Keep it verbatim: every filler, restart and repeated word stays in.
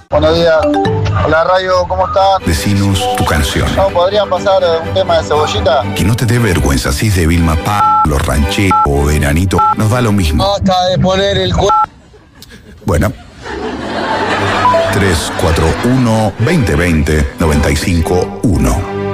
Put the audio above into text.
Buenos días. Hola, Radio, ¿cómo están? Decinos tu canción. ¿No podrían pasar un tema de Cebollita? Que no te dé vergüenza, si es de Vilma P, Los Rancheros o Veranito, nos da lo mismo. Basta de poner el cu... Bueno. tres cuatro uno, dos cero dos cero, nueve cinco uno.